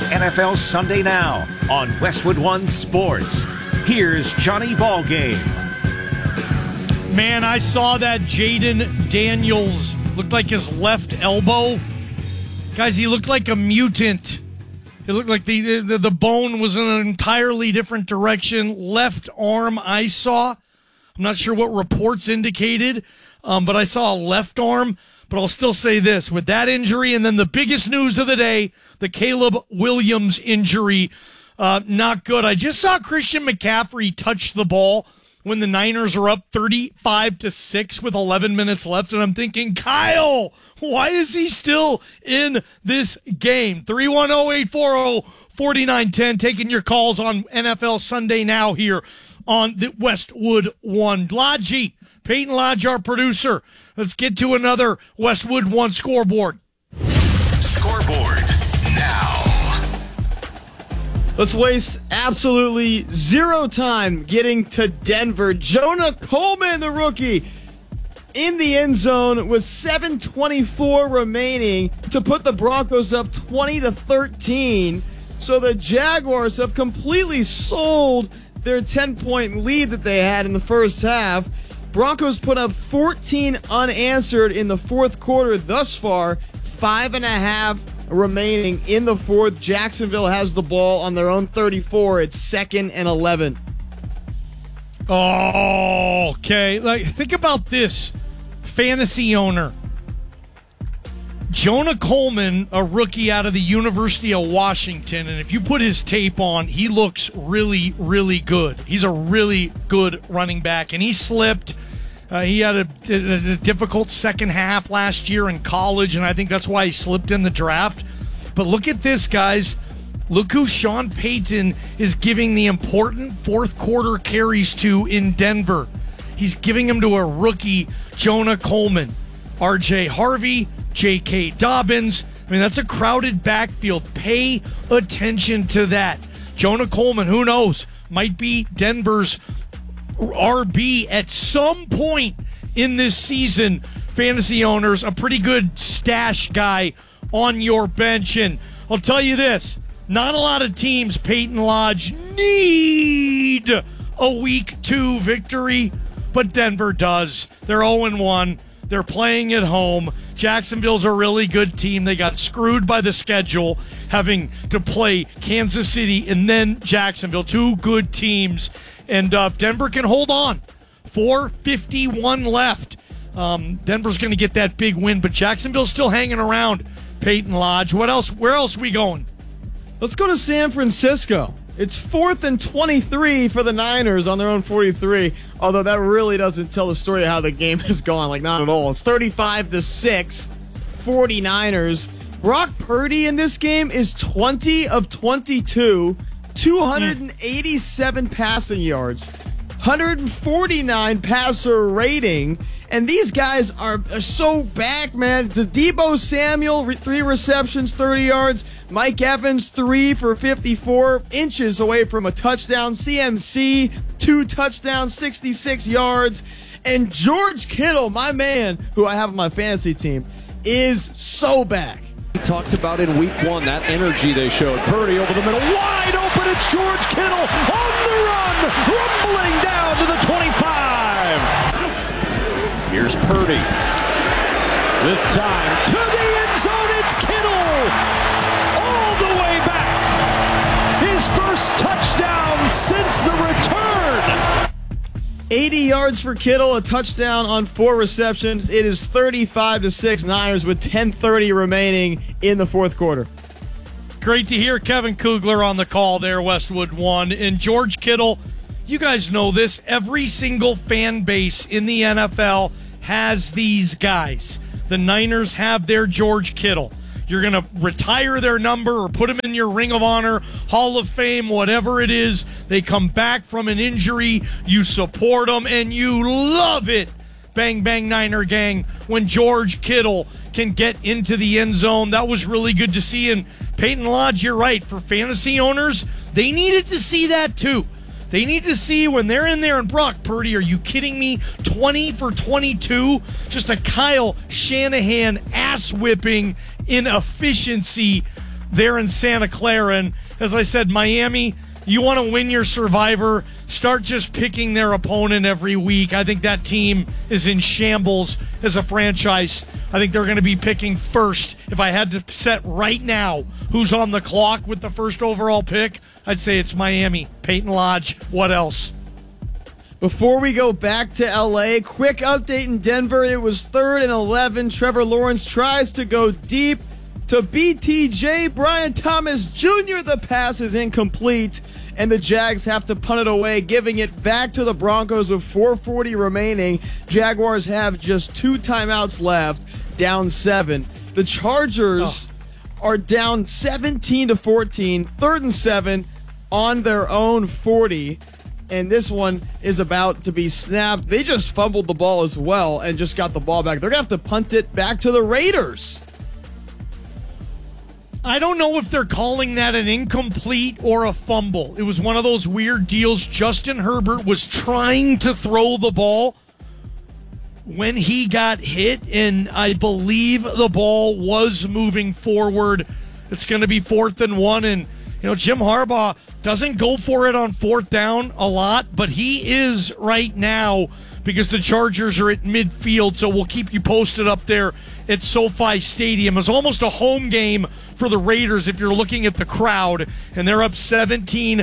NFL Sunday Now on Westwood One Sports. Here's Johnny Ballgame. Man, I saw that Jaden Daniels looked like his left elbow. Guys, he looked like a mutant. It looked like the bone was in an entirely different direction. Left arm I saw. I'm not sure what reports indicated, but I saw a left arm. But I'll still say this, with that injury, and then the biggest news of the day, the Caleb Williams injury, not good. I just saw Christian McCaffrey touch the ball when the Niners are up 35-6 with 11 minutes left, and I'm thinking, Kyle, why is he still in this game? 310-840-4910, taking your calls on NFL Sunday Now here on the Westwood One. Peyton Lodge, our producer. Let's get to another Westwood One scoreboard. Scoreboard now. Let's waste absolutely zero time getting to Denver. Jonah Coleman, the rookie, in the end zone with 7:24 remaining to put the Broncos up 20-13. So the Jaguars have completely sold their 10-point lead that they had in the first half. Broncos put up 14 unanswered in the fourth quarter thus far. 5.5 remaining in the fourth. Jacksonville has the ball on their own 34. It's 2nd and 11. Oh, okay. Think about this, fantasy owner. Jonah Coleman, a rookie out of the University of Washington, and if you put his tape on, he looks really, really good. He's a really good running back, and he slipped. He had a difficult second half last year in college, and I think that's why he slipped in the draft. But look at this, guys. Look who Sean Payton is giving the important fourth quarter carries to in Denver. He's giving them to a rookie, Jonah Coleman. R.J. Harvey, J.K. Dobbins. I mean, that's a crowded backfield. Pay attention to that. Jonah Coleman, who knows, might be Denver's RB at some point in this season. Fantasy owners, a pretty good stash guy on your bench. And I'll tell you this, not a lot of teams, Peyton Lodge, need a week 2 victory, but Denver does. They're 0-1. They're playing at home. Jacksonville's a really good team. They got screwed by the schedule, having to play Kansas City and then Jacksonville. Two good teams. And Denver can hold on. 4:51 left. Denver's going to get that big win, but Jacksonville's still hanging around. Peyton Lodge. What else? Where else are we going? Let's go to San Francisco. It's 4th and 23 for the Niners on their own 43, although that really doesn't tell the story of how the game has gone. Like, not at all. It's 35-6, 49ers. Brock Purdy in this game is 20 of 22, 287 passing yards, 149 passer rating, and these guys are so back, man. Deebo Samuel, 3 receptions, 30 yards. Mike Evans, 3 for 54, inches away from a touchdown. CMC, 2 touchdowns, 66 yards. And George Kittle, my man, who I have on my fantasy team, is so back. We talked about in week 1, that energy they showed. Purdy over the middle, wide open. It's George Kittle on the run, rumbling down to the 25. Here's Purdy with time to the end zone. It's Kittle all the way back. His first touchdown since the return. 80 yards for Kittle, a touchdown on 4 receptions. It is 35-6 Niners with 10:30 remaining in the fourth quarter. Great to hear Kevin Kugler on the call there, Westwood One. And George Kittle, you guys know this, every single fan base in the NFL has these guys. The Niners have their George Kittle. You're going to retire their number or put him in your Ring of Honor, Hall of Fame, whatever it is. They come back from an injury. You support them, and you love it, bang, bang, Niner gang, when George Kittle can get into the end zone. That was really good to see. And Peyton Lodge, you're right. For fantasy owners, they needed to see that too. They need to see when they're in there, and Brock Purdy, are you kidding me? 20 for 22, just a Kyle Shanahan ass-whipping in efficiency. there in Santa Clara. And as I said, Miami, you want to win your Survivor, start just picking their opponent every week. I think that team is in shambles as a franchise. I think they're going to be picking first. If I had to set right now who's on the clock with the first overall pick, I'd say it's Miami. Peyton Lodge, what else? Before we go back to LA, quick update in Denver. It was 3rd and 11. Trevor Lawrence tries to go deep to BTJ. Brian Thomas Jr. The pass is incomplete, and the Jags have to punt it away, giving it back to the Broncos with 4:40 remaining. Jaguars have just 2 timeouts left, down 7. The Chargers are down 17-14, 3rd and 7 on their own 40. And this one is about to be snapped. They just fumbled the ball as well and just got the ball back. They're going to have to punt it back to the Raiders. I don't know if they're calling that an incomplete or a fumble. It was one of those weird deals. Justin Herbert was trying to throw the ball when he got hit, and I believe the ball was moving forward. It's going to be 4th and 1, and Jim Harbaugh doesn't go for it on 4th down a lot, but he is right now because the Chargers are at midfield, so we'll keep you posted up there at SoFi Stadium. It's almost a home game for the Raiders if you're looking at the crowd, and they're up 17-14,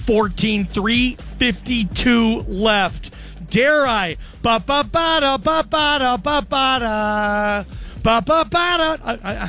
3:52 left. Dare I? Ba-ba-ba-da, ba-ba-da, ba-ba-da, ba-ba-ba-da.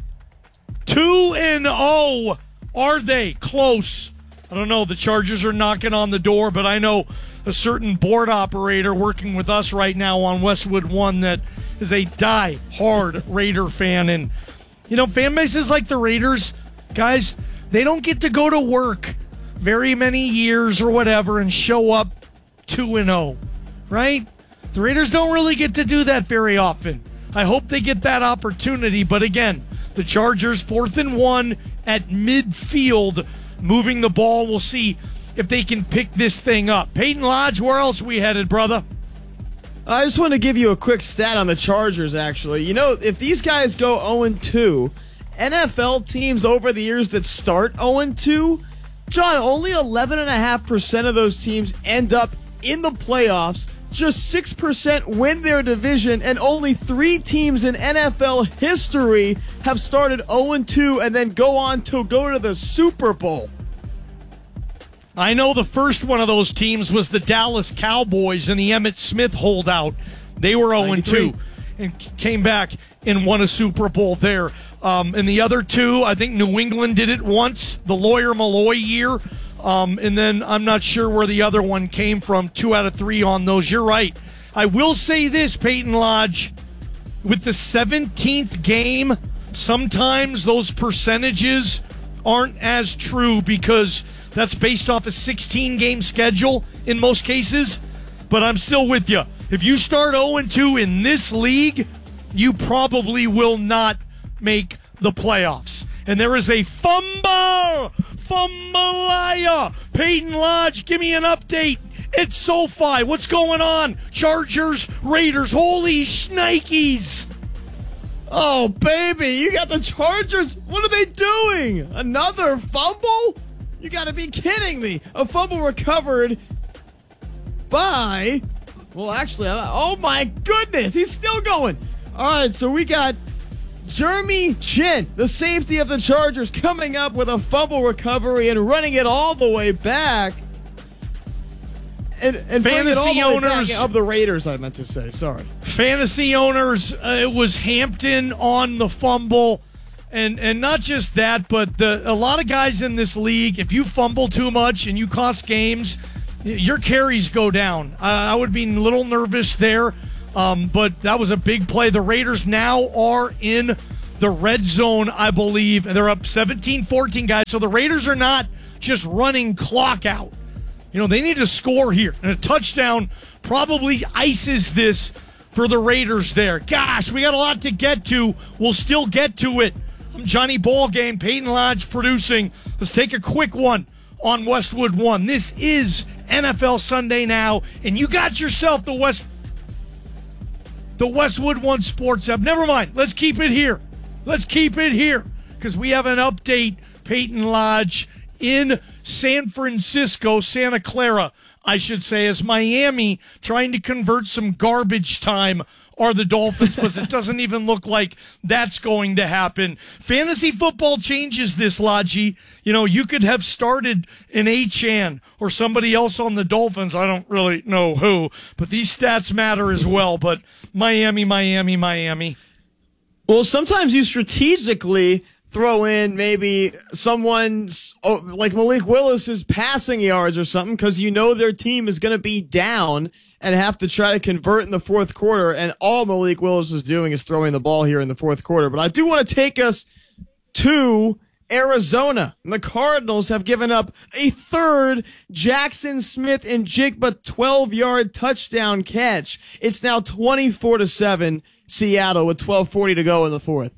2-0. Are they close? I don't know. The Chargers are knocking on the door, but I know a certain board operator working with us right now on Westwood One that is a die-hard Raider fan. And, fan bases like the Raiders, guys, they don't get to go to work very many years or whatever and show up 2-0, right? The Raiders don't really get to do that very often. I hope they get that opportunity, but again, the Chargers 4th and 1 at midfield, moving the ball. We'll see if they can pick this thing up. Peyton Lodge, where else we headed, brother? I just want to give you a quick stat on the Chargers, actually. If these guys go 0-2, NFL teams over the years that start 0-2, John, only 11.5% of those teams end up in the playoffs. Just 6% win their division, and only 3 teams in NFL history have started 0-2 and then go on to go to the Super Bowl. I know the first one of those teams was the Dallas Cowboys and the Emmitt Smith holdout. They were 0-2 and came back and won a Super Bowl there. And the other 2, I think New England did it once, the Lawyer Malloy year. And then I'm not sure where the other one came from. 2 out of 3 on those. You're right. I will say this, Peyton Lodge. With the 17th game, sometimes those percentages aren't as true because that's based off a 16-game schedule in most cases. But I'm still with you. If you start 0-2 in this league, you probably will not make the playoffs. And there is a fumble! Fumbalaya! Peyton Lodge, give me an update. It's SoFi. What's going on? Chargers, Raiders, holy shnikes! Oh, baby, you got the Chargers. What are they doing? Another fumble? You got to be kidding me. A fumble recovered by... Well, actually, oh my goodness, he's still going. All right, so we got Jeremy Chin, the safety of the Chargers, coming up with a fumble recovery and running it all the way back. And fantasy owners of the Raiders, I meant to say. Sorry. Fantasy owners, it was Hampton on the fumble. And not just that, but a lot of guys in this league, if you fumble too much and you cost games, your carries go down. I would be a little nervous there, but that was a big play. The Raiders now are in the red zone, I believe, and they're up 17-14, guys. So the Raiders are not just running clock out. They need to score here, and a touchdown probably ices this for the Raiders there. Gosh, we got a lot to get to. We'll still get to it. I'm Johnny Ballgame, Peyton Lodge producing. Let's take a quick one on Westwood One. This is NFL Sunday Now, and you got yourself the Westwood One Sports app. Never mind. Let's keep it here. because we have an update, Peyton Lodge, in San Francisco, Santa Clara, I should say, as Miami trying to convert some garbage time are the Dolphins, but it doesn't even look like that's going to happen. Fantasy football changes this, Lodgy. You know, you could have started an Achane or somebody else on the Dolphins. I don't really know who, but these stats matter as well. But Miami. Well, sometimes you strategically throw in maybe someone's, like Malik Willis's passing yards or something, because you know their team is going to be down and have to try to convert in the fourth quarter. And all Malik Willis is doing is throwing the ball here in the fourth quarter. But I do want to take us to Arizona. And the Cardinals have given up a third Jackson Smith-Njigba 12-yard touchdown catch. It's now 24-7 Seattle with 12:40 to go in the fourth.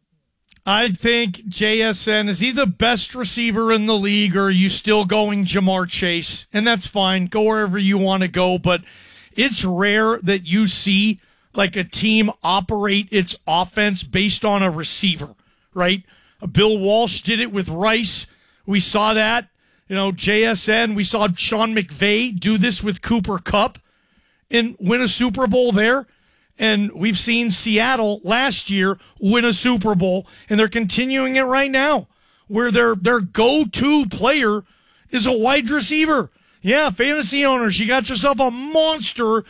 I think JSN, is he the best receiver in the league, or are you still going Jamar Chase? And that's fine. Go wherever you want to go. But it's rare that you see like a team operate its offense based on a receiver, right? Bill Walsh did it with Rice. We saw that. You know, JSN, we saw Sean McVay do this with Cooper Kupp and win a Super Bowl there. And we've seen Seattle last year win a Super Bowl, and they're continuing it right now, where their go-to player is a wide receiver. Yeah, fantasy owners, you got yourself a monster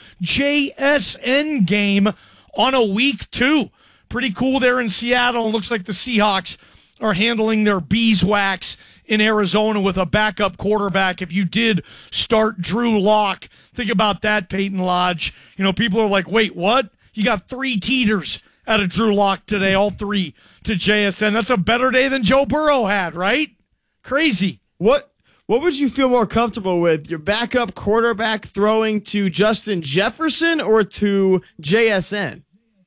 JSN game on a week 2. Pretty cool there in Seattle. It looks like the Seahawks are handling their beeswax in Arizona with a backup quarterback. If you did start Drew Lock, think about that, Peyton Lodge. You know, people are like, wait, what? You got 3 teeters out of Drew Lock today, all 3 to JSN. That's a better day than Joe Burrow had, right? Crazy. What would you feel more comfortable with? Your backup quarterback throwing to Justin Jefferson or to JSN?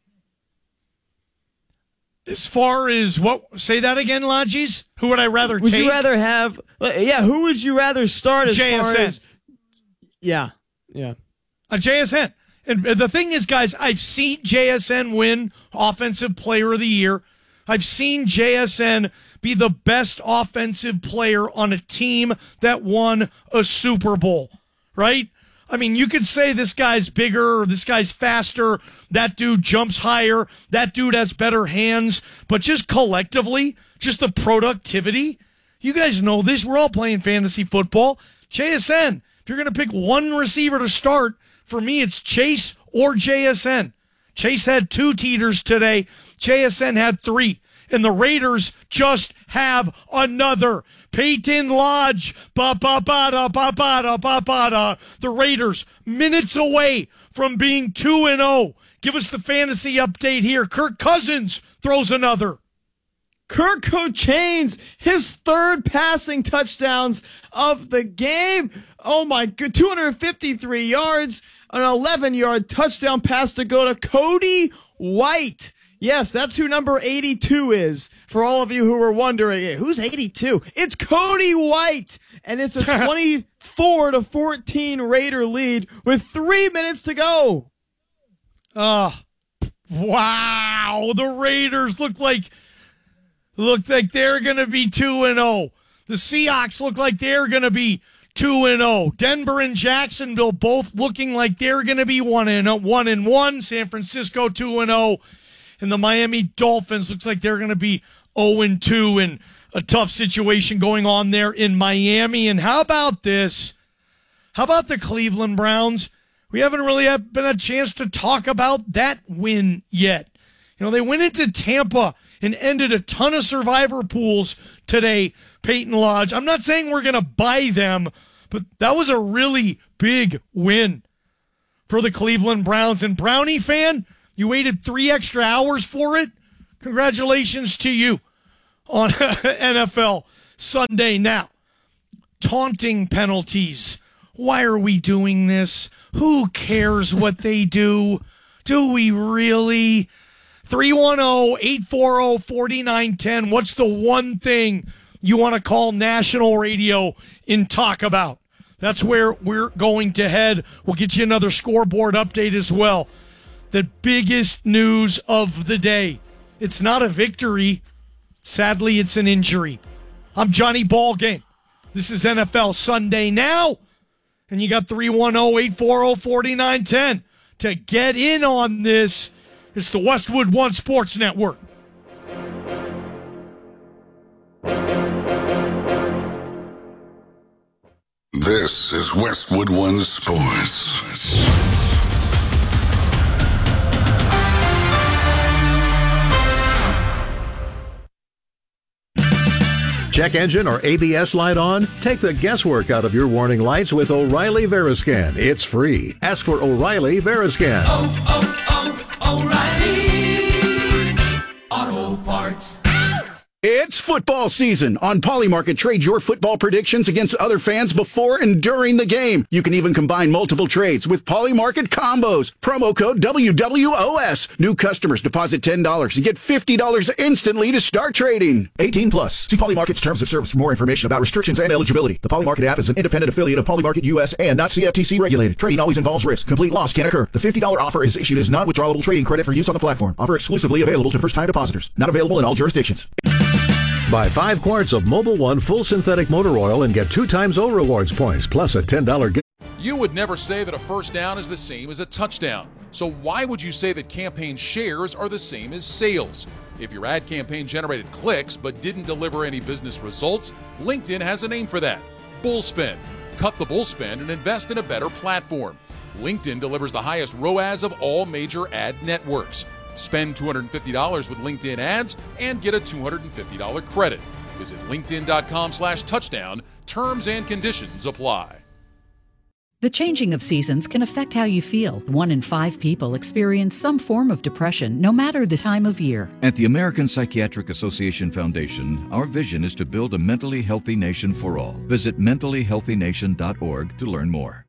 As far as what? Say that again, Lodgies. Who would I rather take? Would you rather have? Yeah, who would you rather start as JSN. far as? Yeah. A JSN. And the thing is, guys, I've seen JSN win Offensive Player of the Year. I've seen JSN be the best offensive player on a team that won a Super Bowl, right? I mean, you could say this guy's bigger, or this guy's faster, that dude jumps higher, that dude has better hands, but just collectively, just the productivity, you guys know this. We're all playing fantasy football. JSN, if you're going to pick one receiver to start, for me, it's Chase or JSN. Chase had 2 teeters today. JSN had 3. And the Raiders just have another. Peyton Lodge. Ba-ba-ba-da-ba-ba-da-ba-ba-da. The Raiders, minutes away from being 2-0. Give us the fantasy update here. Kirk Cousins throws another. Kirk Cochains, his 3rd passing touchdowns of the game. Oh my good, 253 yards, an 11-yard touchdown pass to go to Cody White. Yes, that's who number 82 is. For all of you who were wondering, who's 82? It's Cody White, and it's a 24-14 Raider lead with 3 minutes to go. Wow, the Raiders look like they're going to be 2-0. The Seahawks look like they're going to be 2-0. Denver and Jacksonville both looking like they're going to be 1-1. San Francisco 2-0. And the Miami Dolphins looks like they're going to be 0-2, and a tough situation going on there in Miami. And how about this? How about the Cleveland Browns? We haven't really been a chance to talk about that win yet. You know, they went into Tampa and ended a ton of survivor pools today, Peyton Lodge. I'm not saying we're going to buy them, but that was a really big win for the Cleveland Browns. And Brownie fan, you waited 3 extra hours for it. Congratulations to you on NFL Sunday. Now, taunting penalties. Why are we doing this? Who cares what they do? Do we really? 310-840-4910. What's the one thing you want to call national radio and talk about? That's where we're going to head. We'll get you another scoreboard update as well. The biggest news of the day. It's not a victory. Sadly, it's an injury. I'm Johnny Ballgame. This is NFL Sunday Now, and you got 310-840-4910 to get in on this. It's the Westwood One Sports Network. This is Westwood One Sports. Check engine or ABS light on? Take the guesswork out of your warning lights with O'Reilly Veriscan. It's free. Ask for O'Reilly Veriscan. O'Reilly Auto Parts. It's football season. On Polymarket, trade your football predictions against other fans before and during the game. You can even combine multiple trades with Polymarket combos. Promo code WWOS. New customers deposit $10 and get $50 instantly to start trading. 18 plus. See Polymarket's terms of service for more information about restrictions and eligibility. The Polymarket app is an independent affiliate of Polymarket US and not CFTC regulated. Trading always involves risk. Complete loss can occur. The $50 offer is issued as non-withdrawable trading credit for use on the platform. Offer exclusively available to first-time depositors. Not available in all jurisdictions. Buy 5 quarts of Mobil 1 full synthetic motor oil and get 2 times O Rewards points, plus a $10 gift. You would never say that a first down is the same as a touchdown. So why would you say that campaign shares are the same as sales? If your ad campaign generated clicks but didn't deliver any business results, LinkedIn has a name for that: Bullspend. Cut the bullspend and invest in a better platform. LinkedIn delivers the highest ROAS of all major ad networks. Spend $250 with LinkedIn ads and get a $250 credit. Visit linkedin.com/touchdown. Terms and conditions apply. The changing of seasons can affect how you feel. 1 in 5 people experience some form of depression, no matter the time of year. At the American Psychiatric Association Foundation, our vision is to build a mentally healthy nation for all. Visit mentallyhealthynation.org to learn more.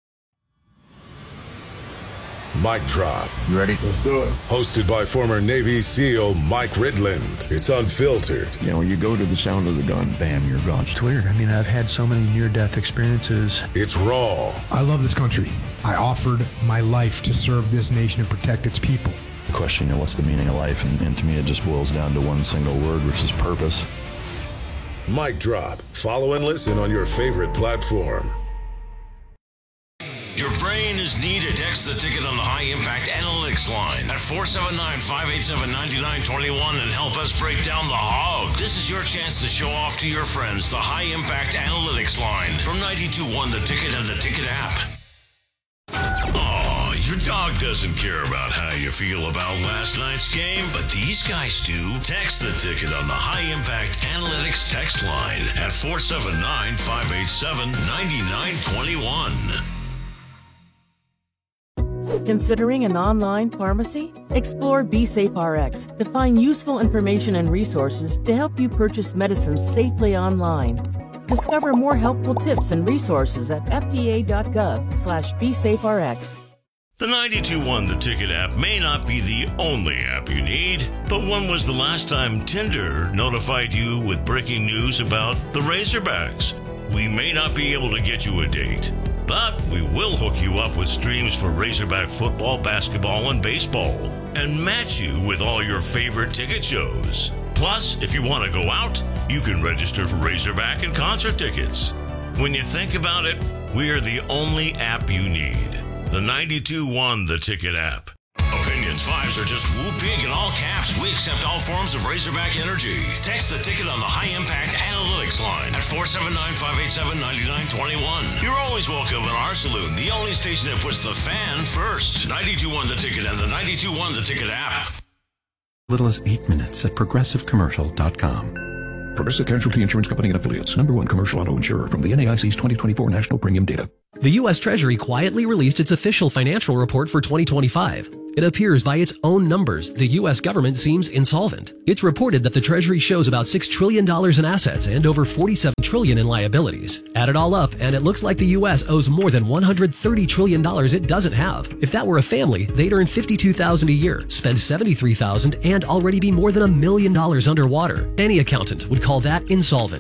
Mic Drop. You ready? Let's do it. Hosted by former Navy SEAL Mike Ridland. It's unfiltered. You know, you go to the sound of the gun, bam, you're gone. It's weird. I mean, I've had so many near-death experiences. It's raw. I love this country. I offered my life to serve this nation and protect its people. The question, you know, what's the meaning of life? And to me, it just boils down to one single word, which is purpose. Mic Drop. Follow and listen on your favorite platform. Your brain is needed. Text the ticket on the High Impact Analytics line at 479-587-9921 and help us break down the hog. This is your chance to show off to your friends the High Impact Analytics line from 92.1 The Ticket and the Ticket app. Oh, your dog doesn't care about how you feel about last night's game, but these guys do. Text the ticket on the High Impact Analytics text line at 479-587-9921. Considering an online pharmacy? Explore BeSafeRx to find useful information and resources to help you purchase medicines safely online. Discover more helpful tips and resources at fda.gov/BeSafeRx. The 92.1 The Ticket app may not be the only app you need, but when was the last time Tinder notified you with breaking news about the Razorbacks? We may not be able to get you a date, but we will hook you up with streams for Razorback football, basketball, and baseball, and match you with all your favorite ticket shows. Plus, if you want to go out, you can register for Razorback and concert tickets. When you think about it, we are the only app you need. The 92.1 The Ticket app. Opinions 5s are just woo big in all caps. We accept all forms of Razorback energy. Text the ticket on the High Impact Analytics line at 479-587-9921. You're always welcome in our saloon, the only station that puts the fan first. 92.1 The Ticket and the 92.1 The Ticket app. Little as 8 minutes at progressivecommercial.com. Progressive Casualty Insurance Company and Affiliates. #1 commercial auto insurer from the NAIC's 2024 National Premium Data. The U.S. Treasury quietly released its official financial report for 2025. It appears by its own numbers, the U.S. government seems insolvent. It's reported that the Treasury shows about $6 trillion in assets and over $47 trillion in liabilities. Add it all up, and it looks like the U.S. owes more than $130 trillion it doesn't have. If that were a family, they'd earn $52,000 a year, spend $73,000, and already be more than $1 million underwater. Any accountant would call that insolvent.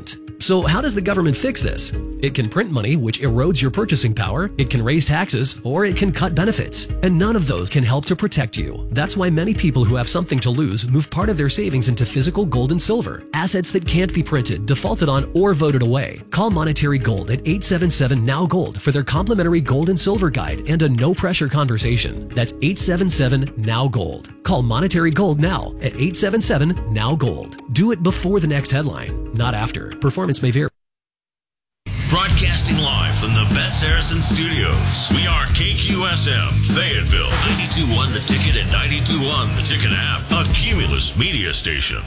So how does the government fix this? It can print money, which erodes your purchasing power. It can raise taxes, or it can cut benefits. And none of those can help to protect you. That's why many people who have something to lose move part of their savings into physical gold and silver, assets that can't be printed, defaulted on, or voted away. Call Monetary Gold at 877-NOW-GOLD for their complimentary gold and silver guide and a no-pressure conversation. That's 877-NOW-GOLD. Call Monetary Gold now at 877-NOW-GOLD. Do it before the next headline, not after. Performance may vary. Broadcasting live from the Bet Saracen Studios. We are KQSM, Fayetteville, 92.1 The Ticket and 92.1 The Ticket app, a Cumulus media station.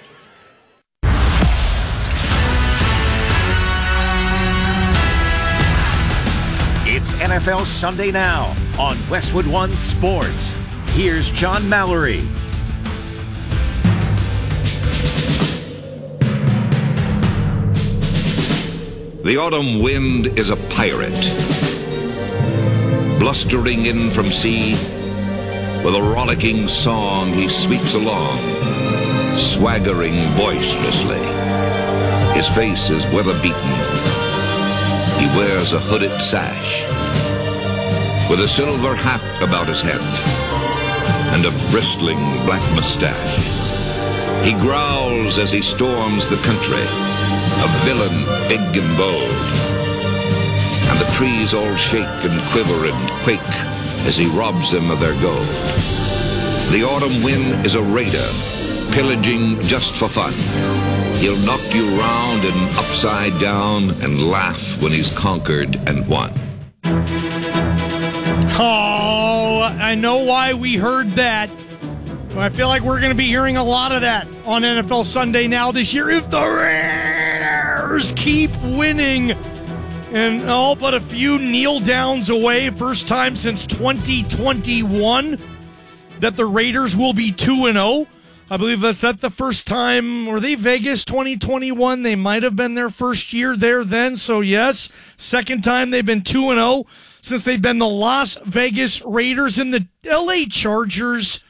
It's NFL Sunday Now on Westwood One Sports. Here's John Mallory. The autumn wind is a pirate, blustering in from sea. With a rollicking song he sweeps along, swaggering boisterously. His face is weather-beaten. He wears a hooded sash, with a silver hat about his head, and a bristling black mustache. He growls as he storms the country, a villain big and bold. And the trees all shake and quiver and quake as he robs them of their gold. The autumn wind is a raider, pillaging just for fun. He'll knock you round and upside down and laugh when he's conquered and won. Oh, I know why we heard that. I feel like we're going to be hearing a lot of that on NFL Sunday Now this year if the Raiders keep winning. And all but a few kneel downs away, first time since 2021 that the Raiders will be 2-0. I believe that's the first time. Were they Vegas 2021? They might have been their first year there then. So yes, second time they've been 2-0 since they've been the Las Vegas Raiders. And the LA Chargers,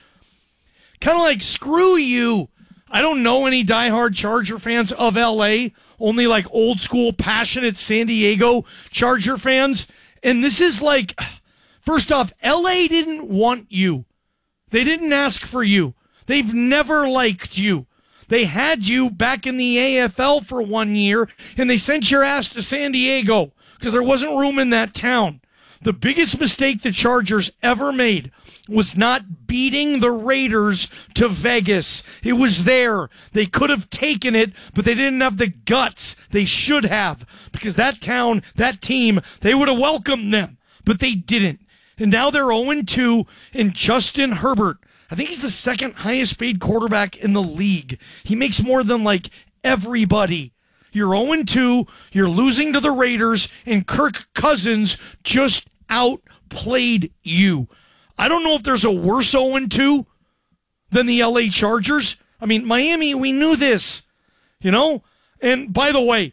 kind of like, screw you. I don't know any diehard Charger fans of LA, only like old school, passionate San Diego Charger fans. And this is like, first off, LA didn't want you. They didn't ask for you. They've never liked you. They had you back in the AFL for 1 year, and they sent your ass to San Diego because there wasn't room in that town. The biggest mistake the Chargers ever made was not beating the Raiders to Vegas. It was there. They could have taken it, but they didn't have the guts. They should have, because that town, that team, they would have welcomed them, but they didn't. And now they're 0-2, and Justin Herbert, I think he's the second highest paid quarterback in the league. He makes more than like everybody. You're 0-2, you're losing to the Raiders, and Kirk Cousins just outplayed you. I don't know if there's a worse 0-2 than the LA Chargers. I mean, Miami, we knew this, you know? And by the way,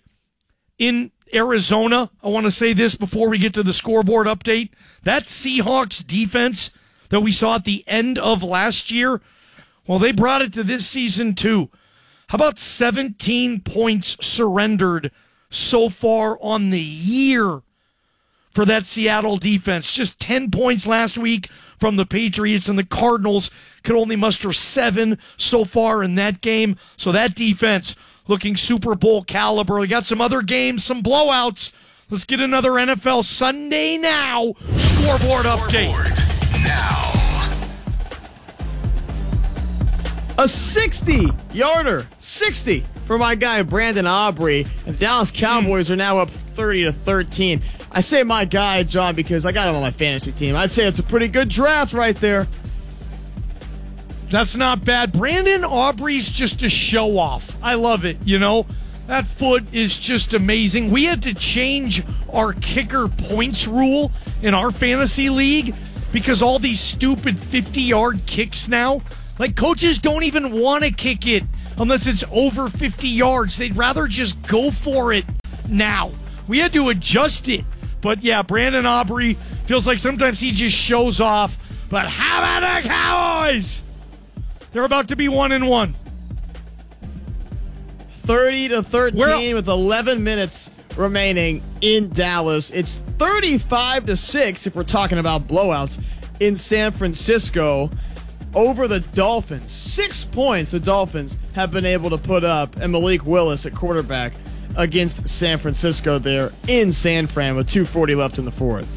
in Arizona, I want to say this before we get to the scoreboard update. That Seahawks defense that we saw at the end of last year, well, they brought it to this season too. How about 17 points surrendered so far on the year for that Seattle defense? Just 10 points last week from the Patriots, and the Cardinals could only muster 7 so far in that game. So that defense looking Super Bowl caliber. We got some other games, some blowouts. Let's get another NFL Sunday Now scoreboard update. Now. A 60-yarder, 60 for my guy Brandon Aubrey. And Dallas Cowboys are now up 30-13. I say my guy, John, because I got him on my fantasy team. I'd say it's a pretty good draft right there. That's not bad. Brandon Aubrey's just a show off. I love it, you know. That foot is just amazing. We had to change our kicker points rule in our fantasy league because all these stupid 50-yard kicks now, like, coaches don't even want to kick it unless it's over 50 yards. They'd rather just go for it now. We had to adjust it. But, yeah, Brandon Aubrey feels like sometimes he just shows off. But how about the Cowboys? They're about to be 1-1. 30-13 with 11 minutes remaining in Dallas. It's 35-6 if we're talking about blowouts in San Francisco over the Dolphins. 6 points the Dolphins have been able to put up, and Malik Willis at quarterback against San Francisco there in San Fran with 2:40 left in the fourth.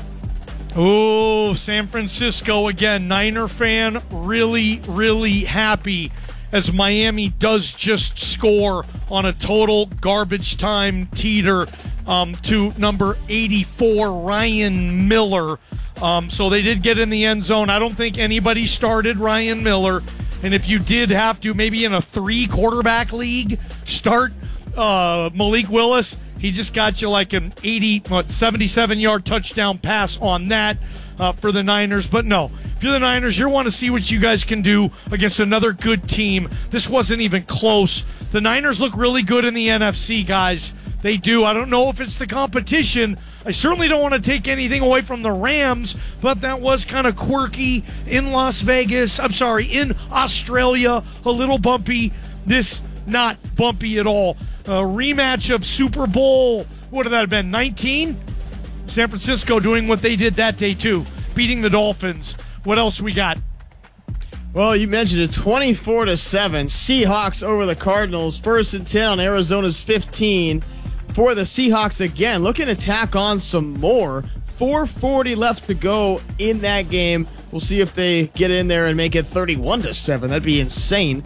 Oh, San Francisco again. Niner fan really, really happy as Miami does just score on a total garbage time teeter to number 84, Ryan Miller. So they did get in the end zone. I don't think anybody started Ryan Miller. And if you did have to, maybe in a 3-quarterback league, start Malik Willis. He just got you like an 77-yard touchdown pass on that for the Niners. But no, if you're the Niners, you want to see what you guys can do against another good team. This wasn't even close. The Niners look really good in the NFC, guys. They do. I don't know if it's the competition. I certainly don't want to take anything away from the Rams, but that was kind of quirky in Las Vegas. I'm sorry, in Australia, a little bumpy. This not bumpy at all. A rematch of Super Bowl, what would that have been, 19? San Francisco doing what they did that day too, beating the Dolphins. What else we got? Well, you mentioned it, 24-7. Seahawks over the Cardinals. 1st and 10 on Arizona's 15 for the Seahawks again. Looking to tack on some more. 4:40 left to go in that game. We'll see if they get in there and make it 31-7. That'd be insane.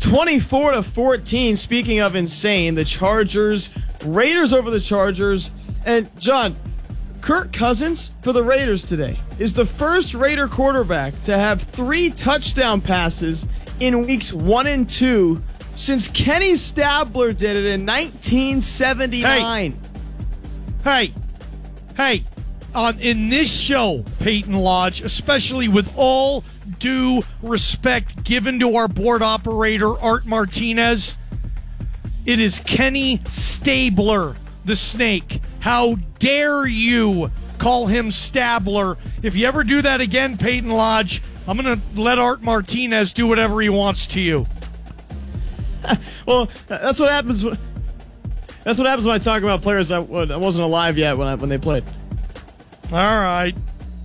24-14. Speaking of insane, the Raiders over the Chargers. And John, Kirk Cousins for the Raiders today is the first Raider quarterback to have 3 touchdown passes in weeks 1 and 2 since Kenny Stabler did it in 1979. Hey. In this show, Peyton Lodge, especially with all due respect given to our board operator, Art Martinez, it is Kenny Stabler, the snake. How dare you call him Stabler? If you ever do that again, Peyton Lodge, I'm going to let Art Martinez do whatever he wants to you. Well, that's what happens. That's what happens when I talk about players that I wasn't alive yet when they played. All right.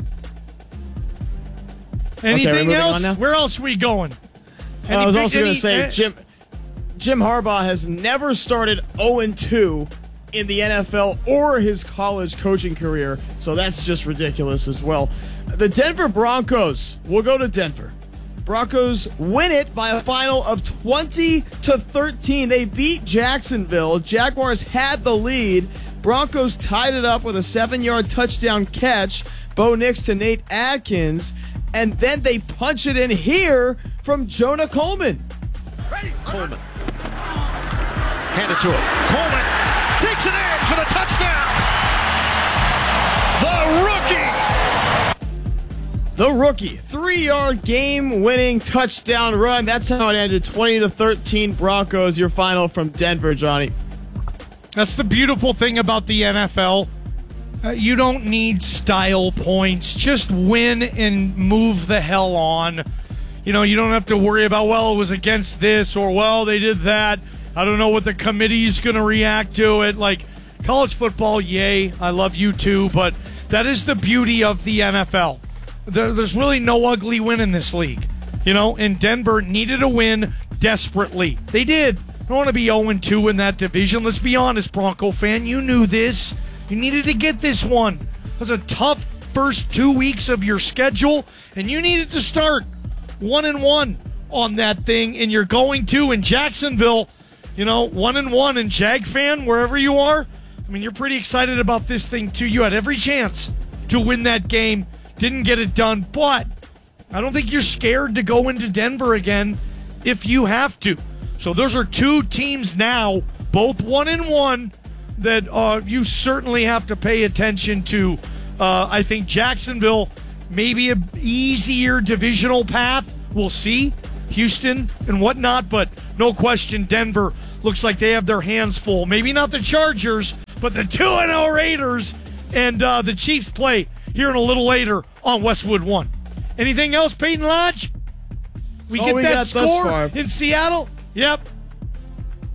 Anything else? Where else are we going? I was also going to say Jim Harbaugh has never started 0-2 in the NFL or his college coaching career, so that's just ridiculous as well. The Denver Broncos. We'll go to Denver. Broncos win it by a final of 20-13. They beat Jacksonville. Jaguars had the lead. Broncos tied it up with a 7-yard touchdown catch. Bo Nix to Nate Adkins. And then they punch it in here from Jonah Coleman. Coleman. Hand it to him. Coleman takes it in for the touchdown. The rookie. 3-yard game-winning touchdown run. That's how it ended. 20-13 Broncos. Your final from Denver, Johnny. That's the beautiful thing about the NFL. You don't need style points. Just win and move the hell on. You know, you don't have to worry about, well, it was against this, or, well, they did that. I don't know what the committee's going to react to it. Like, college football, yay. I love you too, but that is the beauty of the NFL. There's really no ugly win in this league. You know, and Denver needed a win desperately. They did. I don't want to be 0-2 in that division. Let's be honest, Bronco fan. You knew this. You needed to get this one. It was a tough first 2 weeks of your schedule, and you needed to start 1-1 on that thing, and you're going to in Jacksonville, you know, 1-1, and Jag fan, wherever you are, I mean, you're pretty excited about this thing, too. You had every chance to win that game. Didn't get it done, but I don't think you're scared to go into Denver again if you have to. So those are two teams now, both 1-1, that you certainly have to pay attention to. I think Jacksonville, maybe an easier divisional path. We'll see. Houston and whatnot, but no question Denver looks like they have their hands full. Maybe not the Chargers, but the 2-0 Raiders, and the Chiefs play here in a little later on Westwood One. Anything else, Peyton Lodge? We get that score in Seattle? Yep.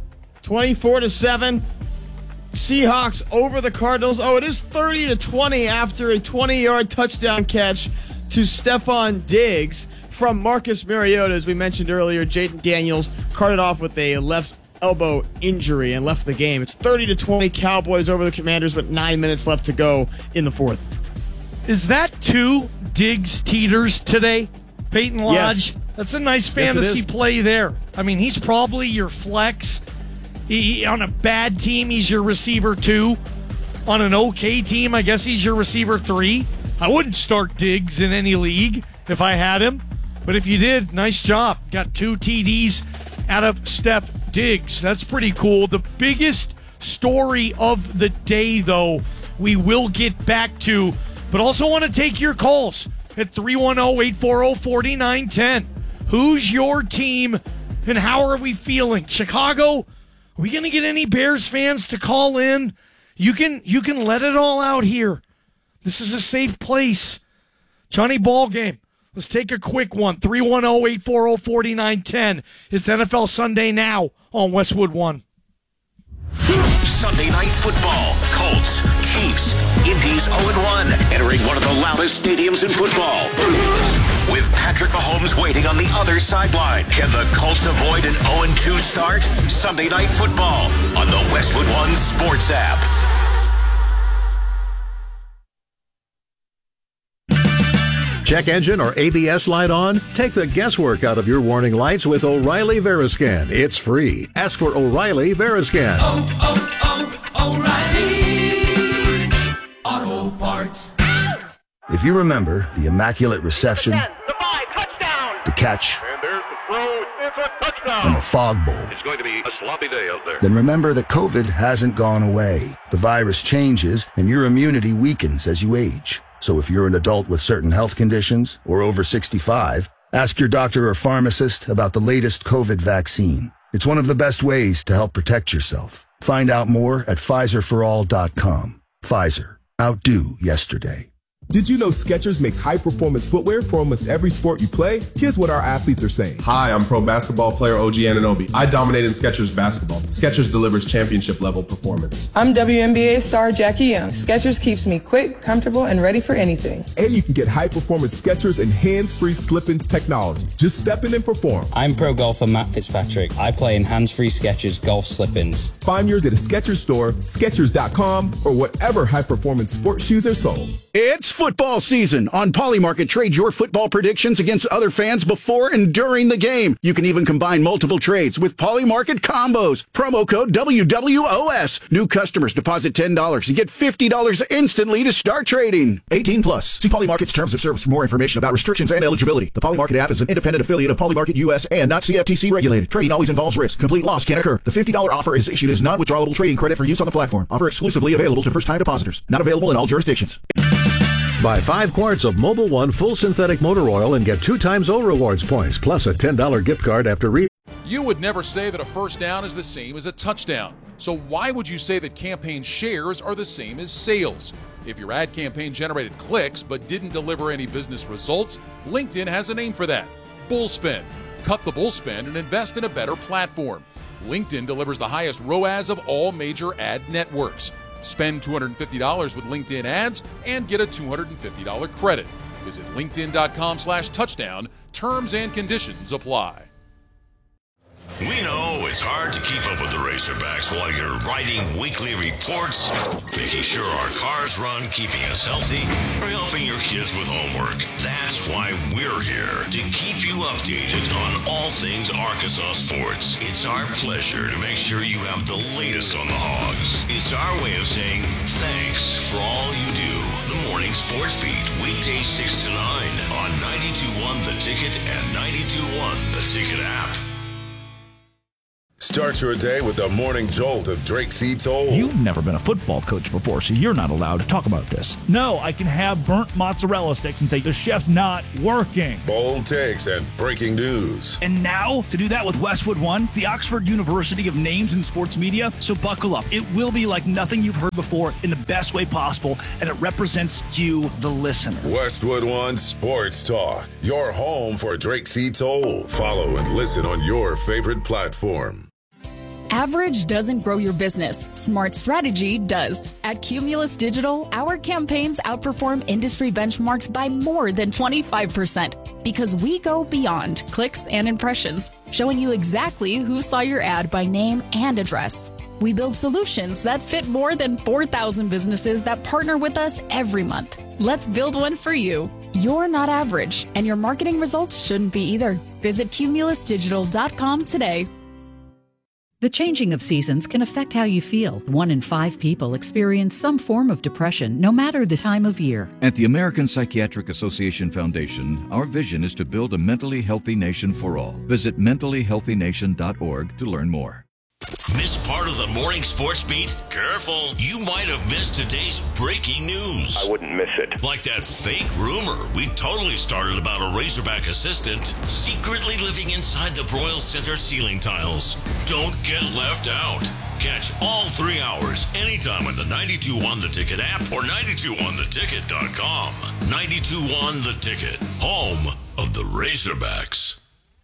24-7. Seahawks over the Cardinals. Oh, it is 30-20 after a 20-yard touchdown catch to Stephon Diggs from Marcus Mariota. As we mentioned earlier, Jaden Daniels carted off with a left elbow injury and left the game. It's 30-20 Cowboys over the Commanders with 9 minutes left to go in the fourth. Is that 2 Diggs teeters today, Peyton Lodge? Yes. That's a nice fantasy play there. I mean, he's probably your flex. On a bad team, he's your receiver 2. On an okay team, I guess he's your receiver 3. I wouldn't start Diggs in any league if I had him. But if you did, nice job. Got 2 TDs out of Steph Diggs. That's pretty cool. The biggest story of the day, though, we will get back to. But also want to take your calls at 310-840-4910. Who's your team and how are we feeling? Chicago? Are we going to get any Bears fans to call in? You can let it all out here. This is a safe place. Johnny Ballgame. Let's take a quick one. 310-840-4910. It's NFL Sunday Now on Westwood One. Sunday Night Football. Colts, Chiefs, Indy's 0-1. Entering one of the loudest stadiums in football. With Patrick Mahomes waiting on the other sideline. Can the Colts avoid an 0-2 start? Sunday Night Football on the Westwood One Sports app. Check engine or ABS light on? Take the guesswork out of your warning lights with O'Reilly Veriscan. It's free. Ask for O'Reilly Veriscan. O'Reilly Auto Parts. If you remember the immaculate reception, the catch, and the fog bowl, It's going to be a sloppy day out there. then remember that COVID hasn't gone away. The virus changes and your immunity weakens as you age. So if you're an adult with certain health conditions or over 65, ask your doctor or pharmacist about the latest COVID vaccine. It's one of the best ways to help protect yourself. Find out more at PfizerForAll.com. Pfizer. Outdo yesterday. Did you know Skechers makes high-performance footwear for almost every sport you play? Here's what our athletes are saying. Hi, I'm pro basketball player OG Anunoby. I dominate in Skechers basketball. Skechers delivers championship-level performance. I'm WNBA star Jackie Young. Skechers keeps me quick, comfortable, and ready for anything. And you can get high-performance Skechers and hands-free slip-ins technology. Just step in and perform. I'm pro golfer Matt Fitzpatrick. I play in hands-free Skechers golf slip-ins. Find yours at a Skechers store, Skechers.com, or whatever high-performance sports shoes are sold. It's football season. On Polymarket, trade your football predictions against other fans before and during the game. You can even combine multiple trades with Polymarket combos. Promo code WWOS. New customers deposit $10 and get $50 instantly to start trading. 18 plus. See Polymarket's terms of service for more information about restrictions and eligibility. The Polymarket app is an independent affiliate of Polymarket US and not CFTC regulated. Trading always involves risk. Complete loss can occur. The $50 offer is issued as non-withdrawable trading credit for use on the platform. Offer exclusively available to first-time depositors. Not available in all jurisdictions. Buy 5 quarts of Mobil 1 full synthetic motor oil and get 2 times O Rewards points, plus a $10 gift card after You would never say that a first down is the same as a touchdown. So why would you say that campaign shares are the same as sales? If your ad campaign generated clicks but didn't deliver any business results, LinkedIn has a name for that. Bullspend. Cut the bullspend and invest in a better platform. LinkedIn delivers the highest ROAS of all major ad networks. Spend $250 with LinkedIn ads and get a $250 credit. Visit linkedin.com/touchdown. Terms and conditions apply. We know it's hard to keep up with the Razorbacks while you're writing weekly reports, making sure our cars run, keeping us healthy, or helping your kids with homework. That's why we're here, to keep you updated on all things Arkansas sports. It's our pleasure to make sure you have the latest on the Hogs. It's our way of saying thanks for all you do. The Morning Sports Beat, weekdays 6 to 9 on 92.1 The Ticket and 92.1 The Ticket app. Start your day with the morning jolt of Drake C. Toll. You've never been a football coach before, so you're not allowed to talk about this. No, I can have burnt mozzarella sticks and say, the chef's not working. Bold takes and breaking news. And now, to do that with Westwood One, the Oxford University of Names in Sports Media, so buckle up. It will be like nothing you've heard before in the best way possible, and it represents you, the listener. Westwood One Sports Talk, your home for Drake C. Toll. Follow and listen on your favorite platform. Average doesn't grow your business. Smart strategy does. At Cumulus Digital, our campaigns outperform industry benchmarks by more than 25% because we go beyond clicks and impressions, showing you exactly who saw your ad by name and address. We build solutions that fit more than 4,000 businesses that partner with us every month. Let's build one for you. You're not average, and your marketing results shouldn't be either. Visit cumulusdigital.com today. The changing of seasons can affect how you feel. 1 in 5 people experience some form of depression, no matter the time of year. At the American Psychiatric Association Foundation, our vision is to build a mentally healthy nation for all. Visit mentallyhealthynation.org to learn more. Miss part of the morning sports beat? Careful, you might have missed today's breaking news. I wouldn't miss it. Like that fake rumor we totally started about a Razorback assistant secretly living inside the Broyles Center ceiling tiles. Don't get left out. Catch all 3 hours anytime on the 92.1 The Ticket app or 92ontheticket.com. 92.1 The Ticket, home of the Razorbacks.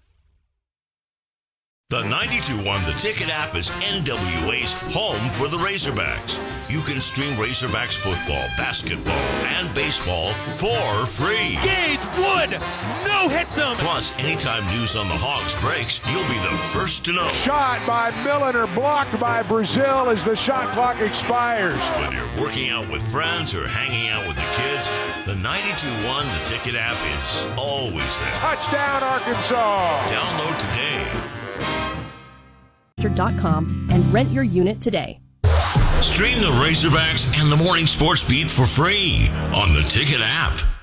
The 92.1 The Ticket app is NWA's home for the Razorbacks. You can stream Razorbacks football, basketball, and baseball for free. Gage Wood, no hits him. Plus, anytime news on the Hogs breaks, you'll be the first to know. Shot by Milliner, blocked by Brazil as the shot clock expires. Whether you're working out with friends or hanging out with the kids, the 92.1 The Ticket app is always there. Touchdown, Arkansas. Download today. and rent your unit today. Stream the Razorbacks and the Morning Sports Beat for free on the Ticket app.